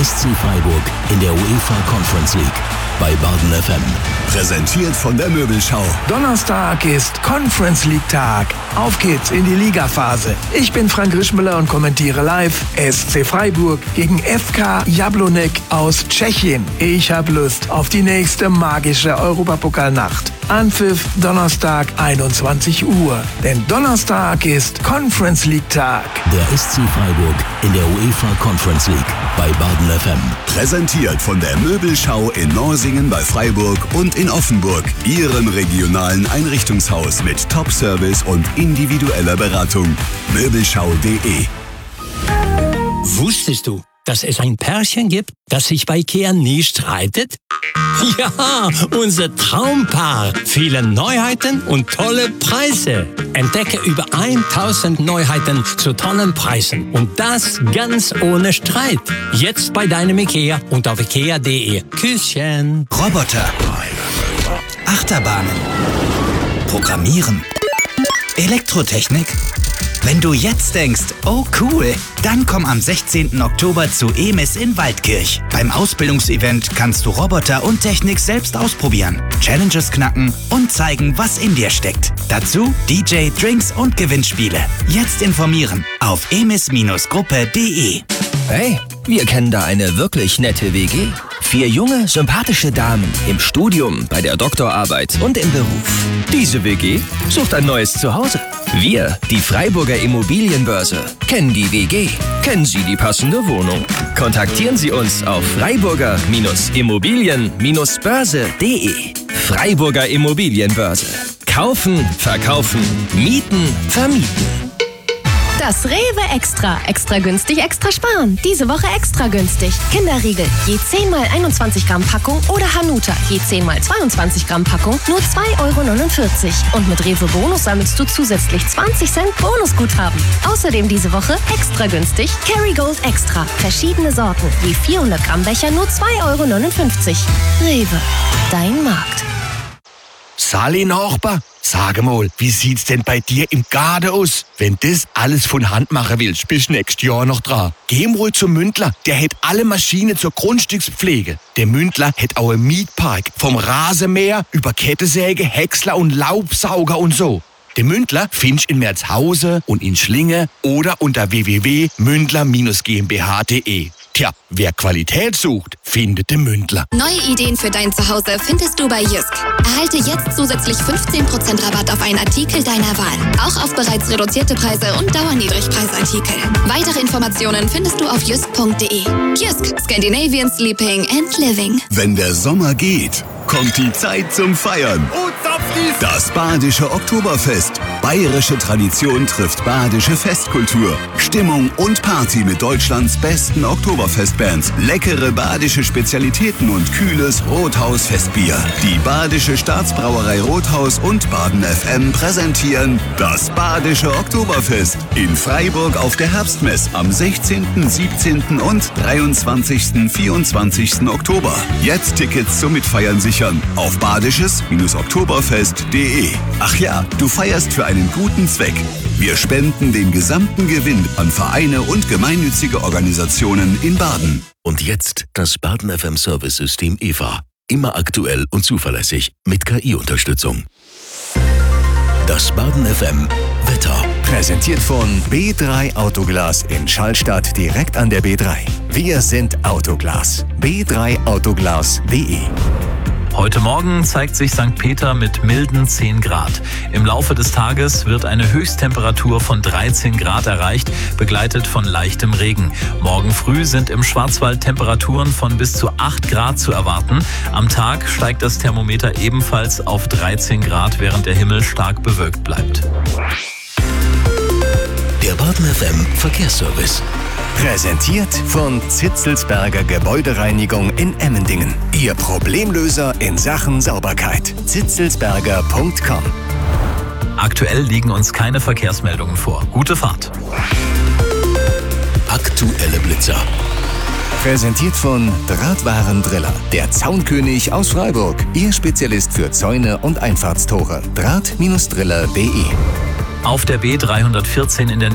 SC Freiburg in der UEFA Conference League bei Baden FM. Präsentiert von der Möbelschau. Donnerstag ist Conference League Tag. Auf geht's in die Ligaphase. Ich bin Frank Rischmüller und kommentiere live SC Freiburg gegen FK Jablonek aus Tschechien. Ich hab Lust auf die nächste magische Europapokalnacht. Anpfiff Donnerstag 21 Uhr. Denn Donnerstag ist Conference League Tag. Der SC Freiburg in der UEFA Conference League bei Baden FM. Präsentiert von der Möbelschau in Norsingen bei Freiburg und in Offenburg. Ihrem regionalen Einrichtungshaus mit Top-Service und individueller Beratung. Möbelschau.de. Wusstest du, dass es ein Pärchen gibt, das sich bei IKEA nie streitet? Ja, unser Traumpaar. Viele Neuheiten und tolle Preise. Entdecke über 1000 Neuheiten zu tollen Preisen. Und das ganz ohne Streit. Jetzt bei deinem IKEA und auf IKEA.de. Küsschen. Roboter. Achterbahnen. Programmieren. Elektrotechnik. Wenn du jetzt denkst, oh cool, dann komm am 16. Oktober zu EMIS in Waldkirch. Beim Ausbildungsevent kannst du Roboter und Technik selbst ausprobieren, Challenges knacken und zeigen, was in dir steckt. Dazu DJ, Drinks und Gewinnspiele. Jetzt informieren auf emis-gruppe.de. Hey, wir kennen da eine wirklich nette WG. 4 junge, sympathische Damen im Studium, bei der Doktorarbeit und im Beruf. Diese WG sucht ein neues Zuhause. Wir, die Freiburger Immobilienbörse, kennen die WG. Kennen Sie die passende Wohnung? Kontaktieren Sie uns auf freiburger-immobilien-börse.de. Freiburger Immobilienbörse. Kaufen, verkaufen, mieten, vermieten. Das Rewe Extra. Extra günstig, extra sparen. Diese Woche extra günstig. Kinderriegel, je 10 x 21 Gramm Packung oder Hanuta, je 10 x 22 Gramm Packung, nur 2,49 €. Und mit Rewe Bonus sammelst du zusätzlich 20 Cent Bonusguthaben. Außerdem diese Woche extra günstig Kerrygold Extra. Verschiedene Sorten, je 400 Gramm Becher, nur 2,59 €. Rewe, dein Markt. Sali Nachbar, sag mal, wie sieht's denn bei dir im Garten aus? Wenn das alles von Hand machen willst, bist du nächstes Jahr noch dran. Geh mal zum Mündler, der hat alle Maschinen zur Grundstückspflege. Der Mündler hat auch einen Mietpark, vom Rasenmäher über Kettensäge, Häcksler und Laubsauger und so. Den Mündler findest du in Merzhausen und in Schlinge oder unter www.mündler-gmbh.de. Tja, wer Qualität sucht, findet den Mündler. Neue Ideen für dein Zuhause findest du bei Jysk. Erhalte jetzt zusätzlich 15% Rabatt auf einen Artikel deiner Wahl. Auch auf bereits reduzierte Preise und Dauerniedrigpreisartikel. Weitere Informationen findest du auf jysk.de. Jysk, Scandinavian Sleeping and Living. Wenn der Sommer geht, kommt die Zeit zum Feiern. Das Badische Oktoberfest. Bayerische Tradition trifft badische Festkultur. Stimmung und Party mit Deutschlands besten Oktoberfestbands. Leckere badische Spezialitäten und kühles Rothaus-Festbier. Die Badische Staatsbrauerei Rothaus und Baden FM präsentieren das Badische Oktoberfest in Freiburg auf der Herbstmess am 16., 17. und 23., 24. Oktober. Jetzt Tickets zum Mitfeiern sichern auf badisches-oktoberfest.de. Ach ja, du feierst für einen guten Zweck. Wir spenden den gesamten Gewinn an Vereine und gemeinnützige Organisationen in Baden. Und jetzt das Baden FM Service System EVA. Immer aktuell und zuverlässig mit KI-Unterstützung. Das Baden FM Wetter. Präsentiert von B3 Autoglas in Schallstadt direkt an der B3. Wir sind Autoglas. b3autoglas.de. Heute Morgen zeigt sich St. Peter mit milden 10 Grad. Im Laufe des Tages wird eine Höchsttemperatur von 13 Grad erreicht, begleitet von leichtem Regen. Morgen früh sind im Schwarzwald Temperaturen von bis zu 8 Grad zu erwarten. Am Tag steigt das Thermometer ebenfalls auf 13 Grad, während der Himmel stark bewölkt bleibt. Der Baden FM Verkehrsservice. Präsentiert von Zitzelsberger Gebäudereinigung in Emmendingen. Ihr Problemlöser in Sachen Sauberkeit. zitzelsberger.com. Aktuell liegen uns keine Verkehrsmeldungen vor. Gute Fahrt. Aktuelle Blitzer. Präsentiert von Drahtwarendriller. Der Zaunkönig aus Freiburg. Ihr Spezialist für Zäune und Einfahrtstore. Draht-driller.de. Auf der B314 in der